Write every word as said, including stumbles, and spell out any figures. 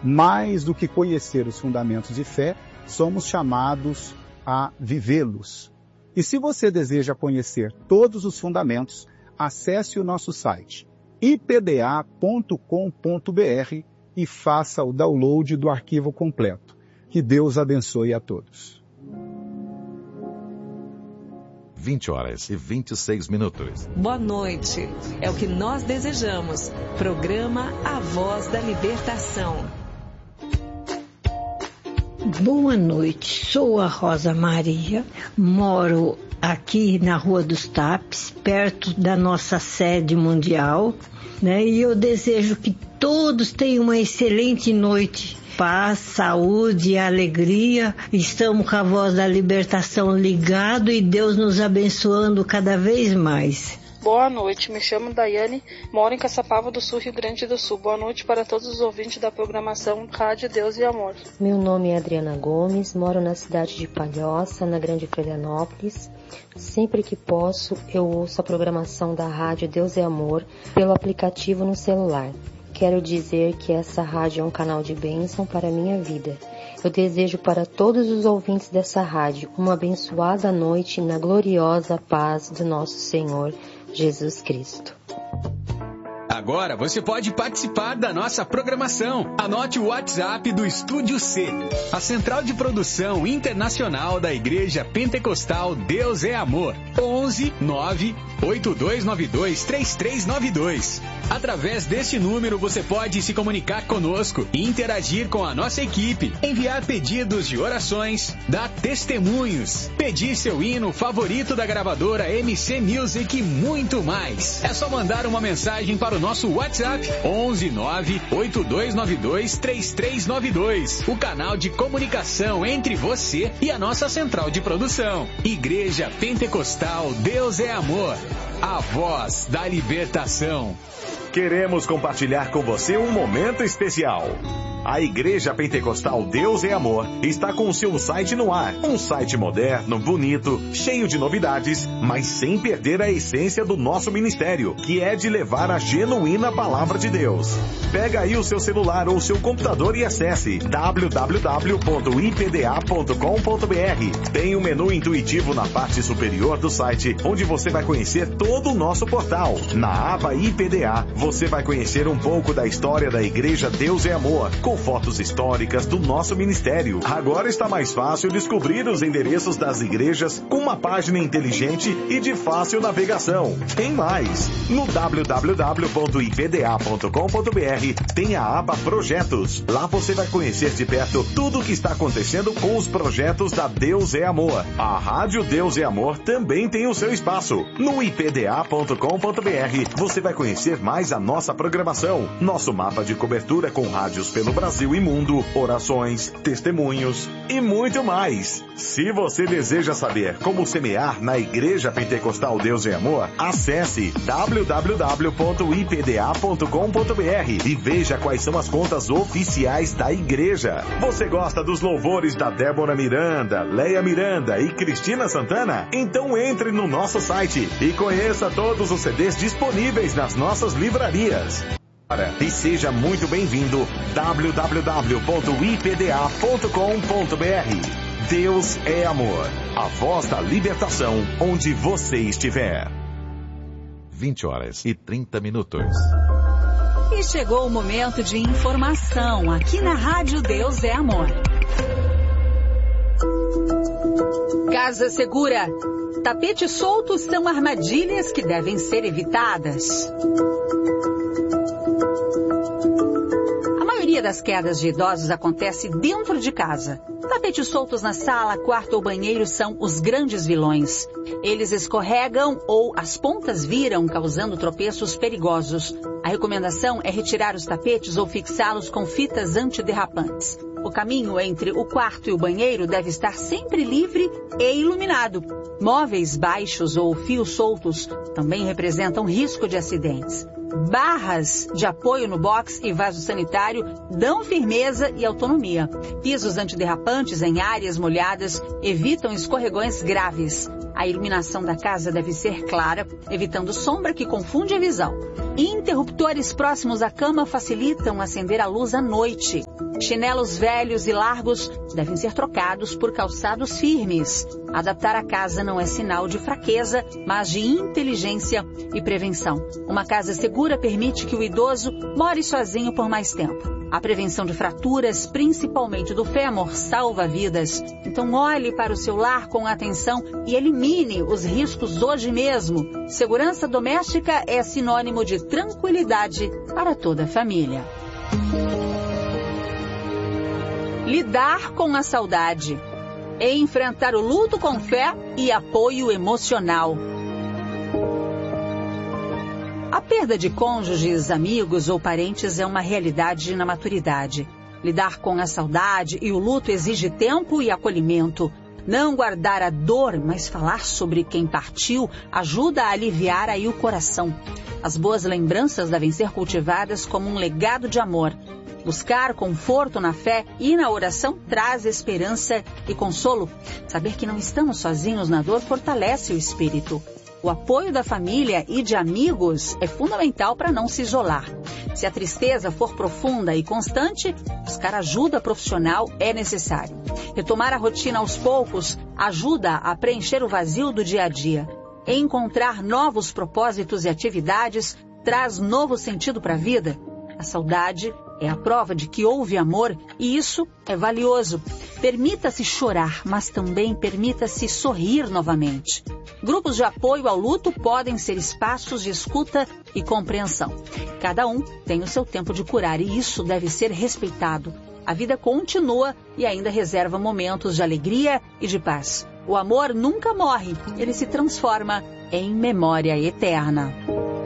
mais do que conhecer os fundamentos de fé, somos chamados a vivê-los. E se você deseja conhecer todos os fundamentos, acesse o nosso site i p d a ponto com ponto b r e faça o download do arquivo completo. Que Deus abençoe a todos. vinte horas e vinte e seis minutos. Boa noite. É o que nós desejamos. Programa A Voz da Libertação. Boa noite. Sou a Rosa Maria. Moro aqui na Rua dos Tapes, perto da nossa sede mundial, né? E eu desejo que todos tenham uma excelente noite. Paz, saúde e alegria. Estamos com a Voz da Libertação ligado e Deus nos abençoando cada vez mais. Boa noite, me chamo Daiane, moro em Caçapava do Sul, Rio Grande do Sul. Boa noite para todos os ouvintes da programação Rádio Deus e Amor. Meu nome é Adriana Gomes, moro na cidade de Palhoça, na Grande Florianópolis. Sempre que posso, eu ouço a programação da Rádio Deus e Amor pelo aplicativo no celular. Quero dizer que essa rádio é um canal de bênção para a minha vida. Eu desejo para todos os ouvintes dessa rádio uma abençoada noite na gloriosa paz do nosso Senhor Jesus Cristo. Agora você pode participar da nossa programação. Anote o WhatsApp do Estúdio C, a central de produção internacional da Igreja Pentecostal Deus é Amor. onze nove oito dois nove dois três três nove dois. Através deste número você pode se comunicar conosco e interagir com a nossa equipe, enviar pedidos de orações, dar testemunhos, pedir seu hino favorito da gravadora M C Music e muito mais. É só mandar uma mensagem para o nosso WhatsApp onze nove oito dois nove dois três três nove dois, o canal de comunicação entre você e a nossa central de produção. Igreja Pentecostal Deus é Amor, a voz da libertação. Queremos compartilhar com você um momento especial. A Igreja Pentecostal Deus é Amor está com o seu site no ar. Um site moderno, bonito, cheio de novidades, mas sem perder a essência do nosso ministério, que é de levar a genuína palavra de Deus. Pega aí o seu celular ou seu computador e acesse w w w ponto i p d a ponto com ponto b r. Tem um menu intuitivo na parte superior do site, onde você vai conhecer todo o nosso portal. Na aba I P D A, você vai conhecer um pouco da história da Igreja Deus é Amor, com fotos históricas do nosso ministério. Agora está mais fácil descobrir os endereços das igrejas com uma página inteligente e de fácil navegação. Tem mais! No w w w ponto i p d a ponto com ponto b r tem a aba Projetos. Lá você vai conhecer de perto tudo o que está acontecendo com os projetos da Deus é Amor. A Rádio Deus é Amor também tem o seu espaço. No i p d a ponto com ponto b r você vai conhecer mais a nossa programação, nosso mapa de cobertura com rádios pelo Brasil Brasil e mundo, orações, testemunhos e muito mais. Se você deseja saber como semear na Igreja Pentecostal Deus é Amor, acesse w w w ponto i p d a ponto com ponto b r e veja quais são as contas oficiais da igreja. Você gosta dos louvores da Débora Miranda, Leia Miranda e Cristina Santana? Então entre no nosso site e conheça todos os C Ds disponíveis nas nossas livrarias. E seja muito bem-vindo, w w w ponto i p d a ponto com ponto b r. Deus é Amor, a voz da libertação onde você estiver. vinte horas e trinta minutos. E chegou o momento de informação aqui na Rádio Deus é Amor. Casa Segura. Tapetes soltos são armadilhas que devem ser evitadas. A maioria das quedas de idosos acontece dentro de casa. Tapetes soltos na sala, quarto ou banheiro são os grandes vilões. Eles escorregam ou as pontas viram, causando tropeços perigosos. A recomendação é retirar os tapetes ou fixá-los com fitas antiderrapantes. O caminho entre o quarto e o banheiro deve estar sempre livre e iluminado. Móveis baixos ou fios soltos também representam risco de acidentes. Barras de apoio no box e vaso sanitário dão firmeza e autonomia. Pisos antiderrapantes em áreas molhadas evitam escorregões graves. A iluminação da casa deve ser clara, evitando sombra que confunde a visão. Interruptores próximos à cama facilitam acender a luz à noite. Chinelos velhos e largos devem ser trocados por calçados firmes. Adaptar a casa não é sinal de fraqueza, mas de inteligência e prevenção. Uma casa segura permite que o idoso more sozinho por mais tempo. A prevenção de fraturas, principalmente do fêmur, salva vidas. Então olhe para o seu lar com atenção e elimine os riscos hoje mesmo. Segurança doméstica é sinônimo de tranquilidade para toda a família. Lidar com a saudade. Enfrentar o luto com fé e apoio emocional. A perda de cônjuges, amigos ou parentes é uma realidade na maturidade. Lidar com a saudade e o luto exige tempo e acolhimento. Não guardar a dor, mas falar sobre quem partiu ajuda a aliviar aí o coração. As boas lembranças devem ser cultivadas como um legado de amor. Buscar conforto na fé e na oração traz esperança e consolo. Saber que não estamos sozinhos na dor fortalece o espírito. O apoio da família e de amigos é fundamental para não se isolar. Se a tristeza for profunda e constante, buscar ajuda profissional é necessário. Retomar a rotina aos poucos ajuda a preencher o vazio do dia a dia. Encontrar novos propósitos e atividades traz novo sentido para a vida. A saudade é a prova de que houve amor e isso é valioso. Permita-se chorar, mas também permita-se sorrir novamente. Grupos de apoio ao luto podem ser espaços de escuta e compreensão. Cada um tem o seu tempo de curar e isso deve ser respeitado. A vida continua e ainda reserva momentos de alegria e de paz. O amor nunca morre, ele se transforma em memória eterna.